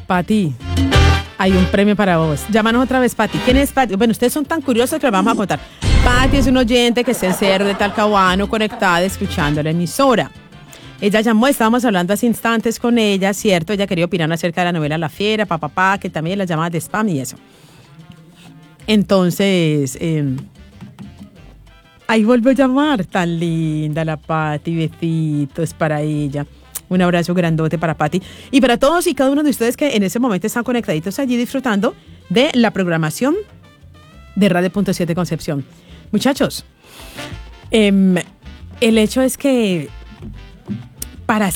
Pati, hay un premio para vos. Llámanos otra vez, Pati. ¿Quién es Pati? Bueno, ustedes son tan curiosos que les vamos a contar. Pati es un oyente que está en Cerro de Talcahuano, conectada, escuchando la emisora. Ella llamó, estábamos hablando hace instantes con ella, ¿cierto? Ella quería opinar acerca de la novela La Fiera, que también las llamadas de spam y eso. Entonces, ahí vuelvo a llamar. Tan linda la Pati, besitos para ella. Un abrazo grandote para Pati y para todos y cada uno de ustedes que en ese momento están conectaditos allí disfrutando de la programación de Radio.7 Concepción. Muchachos, el hecho es que para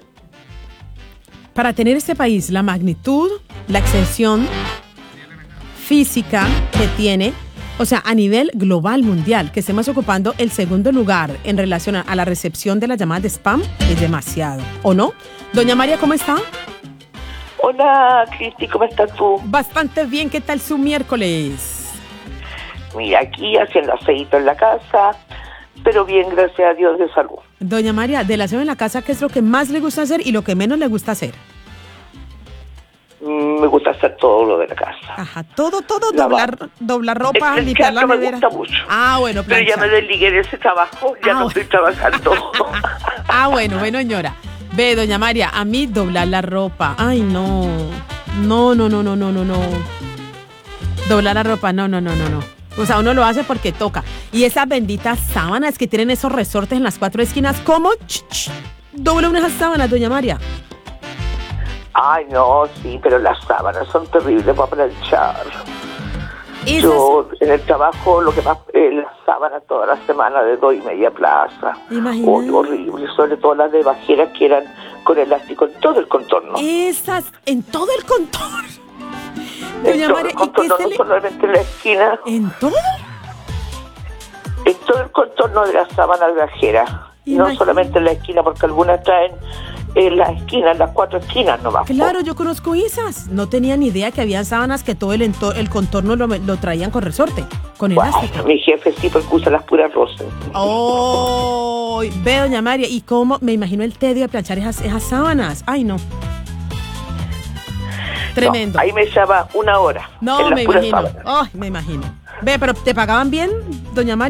tener este país la magnitud, la extensión física que tiene, o sea, a nivel global, mundial, que estemos ocupando el segundo lugar en relación a la recepción de las llamadas de spam, es demasiado, ¿o no? Doña María, ¿cómo está? Hola, Cristi, ¿cómo estás tú? Bastante bien, ¿qué tal su miércoles? Mira, aquí haciendo aceito en la casa, pero bien, gracias a Dios, de salud. Doña María, del aseo en la casa, ¿qué es lo que más le gusta hacer y lo que menos le gusta hacer? Me gusta hacer todo lo de la casa. Ajá, todo, doblar ropa, limpiar la nevera. Me gusta mucho. Ah, bueno, pero ya me desligué de ese trabajo, ya no estoy trabajando. Bueno, señora. Ve, doña María, a mí doblar la ropa. Ay, no. No. Doblar la ropa, no. O sea, uno lo hace porque toca. Y esas benditas sábanas que tienen esos resortes en las 4 esquinas, ¿cómo? Dobla una de esas sábanas, doña María. Ay, no, sí, pero las sábanas son terribles para planchar. Yo en el trabajo lo que más las sábanas toda la semana de 2.5 plaza. Imagínate. Horrible, sobre todo las de bajeras que eran con elástico en todo el contorno. Esas, en todo el contorno. Doña María, ¿y qué no solamente en la esquina? ¿En todo? En todo el contorno de las sábanas de bajera. No solamente en la esquina, porque algunas traen en las esquinas, las 4 esquinas nomás. Claro, yo conozco esas. No tenía ni idea que había sábanas que todo el contorno lo traían con resorte, con elástico. Mi jefe sí, porque usa las puras rosas. Oh, ve, doña María, ¿y cómo? Me imagino el tedio de planchar esas sábanas. Ay, no. Tremendo. No, ahí me echaba 1 hora. No, me imagino. Ay, me imagino. Ve, pero ¿te pagaban bien, doña María?